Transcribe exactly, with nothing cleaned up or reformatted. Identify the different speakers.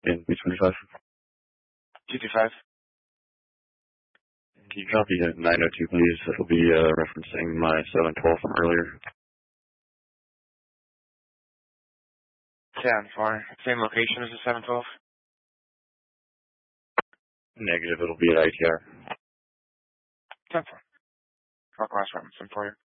Speaker 1: in B twenty-five.
Speaker 2: two two five.
Speaker 1: Can you copy to nine oh two, please? It'll be uh, referencing my seven twelve from earlier.
Speaker 2: ten four. Same location as the seven twelve?
Speaker 1: Negative, it'll be at I T R.
Speaker 2: ten four. Clockwise referencing for you.